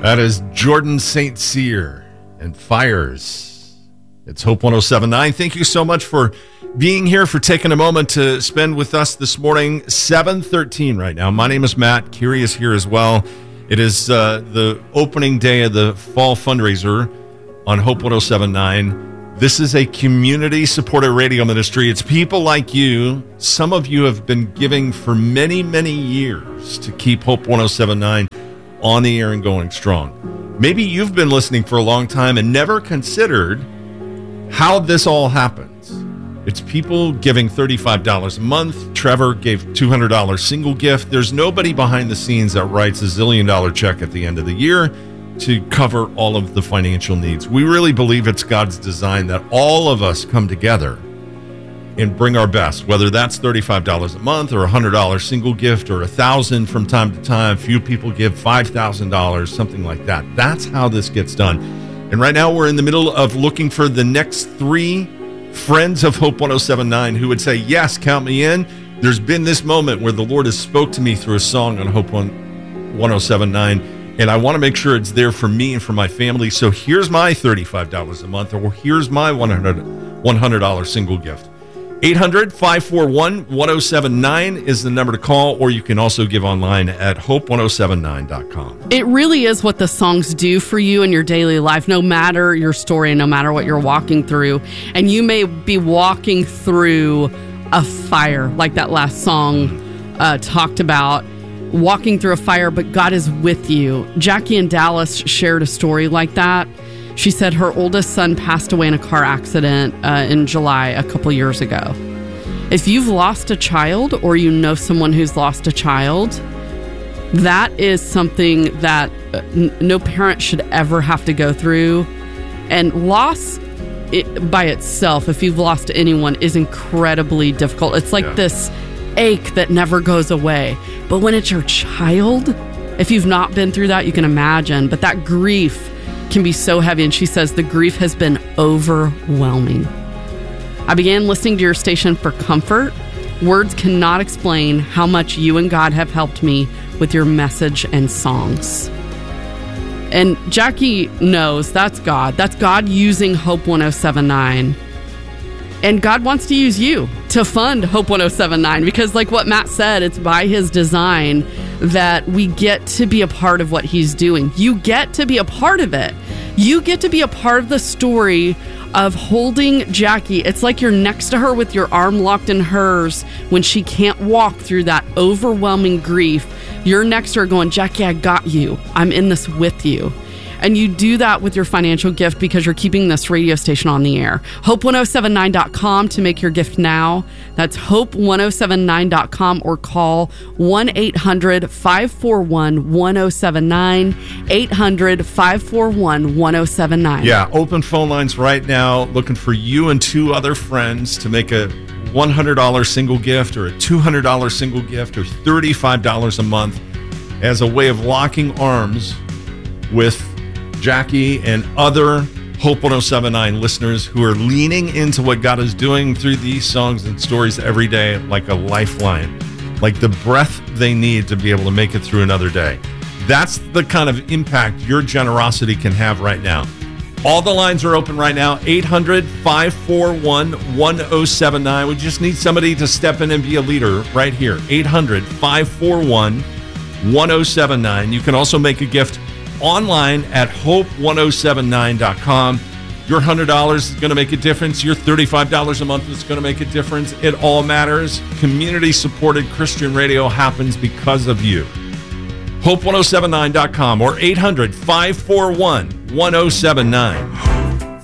That is Jordan St. Cyr and Fires. It's Hope 107.9. Thank you so much for being here, for taking a moment to spend with us this morning. 7:13 right now. My name is Matt. Kiri is here as well. It is the opening day of the fall fundraiser on Hope 107.9. This is a community-supported radio ministry. It's people like you. Some of you have been giving for many, many years to keep Hope 107.9 on the air and going strong. Maybe you've been listening for a long time and never considered how this all happens. It's people giving $35 a month. Trevor gave $200 single gift. There's nobody behind the scenes that writes a $1 zillion check at the end of the year to cover all of the financial needs. We really believe it's God's design that all of us come together and bring our best, whether that's $35 a month or $100 single gift or $1,000 from time to time. Few people give $5,000, something like that. That's how this gets done. And right now we're in the middle of looking for the next 3 friends of Hope 107.9 who would say, yes, count me in. There's been this moment where the Lord has spoke to me through a song on Hope 107.9, and I want to make sure it's there for me and for my family. So here's my $35 a month, or here's my $100 single gift. 800-541-1079 is the number to call, or you can also give online at hope1079.com. It really is what the songs do for you in your daily life, no matter your story, no matter what you're walking through. And you may be walking through a fire, like that last song talked about, walking through a fire, but God is with you. Jackie in Dallas shared a story like that. She said her oldest son passed away in a car accident in July a couple years ago. If you've lost a child, or you know someone who's lost a child, that is something that no parent should ever have to go through. And loss by itself, if you've lost anyone, is incredibly difficult. It's like this ache that never goes away. But when it's your child, if you've not been through that, you can imagine. But that grief can be so heavy, and she says the grief has been overwhelming. I began listening to your station for comfort. Words cannot explain how much you and God have helped me with your message and songs. And Jackie knows that's God. That's God using Hope 107.9. And God wants to use you to fund Hope 107.9, because like what Matt said, it's by his design that we get to be a part of what he's doing. You get to be a part of it. You get to be a part of the story of holding Jackie. It's like you're next to her with your arm locked in hers when she can't walk through that overwhelming grief. You're next to her going, Jackie, I got you. I'm in this with you. And you do that with your financial gift because you're keeping this radio station on the air. Hope1079.com to make your gift now. That's hope1079.com, or call 1-800-541-1079, 800-541-1079. Yeah, open phone lines right now, looking for you and 2 other friends to make a $100 single gift or a $200 single gift or $35 a month as a way of locking arms with Jackie and other Hope 107.9 listeners who are leaning into what God is doing through these songs and stories every day like a lifeline, like the breath they need to be able to make it through another day. That's the kind of impact your generosity can have right now. All the lines are open right now, 800-541-1079. We just need somebody to step in and be a leader right here, 800-541-1079. You can also make a gift online at hope1079.com. Your $100 is going to make a difference. Your $35 a month is going to make a difference. It all matters. Community-supported Christian radio happens because of you. Hope1079.com or 800-541-1079.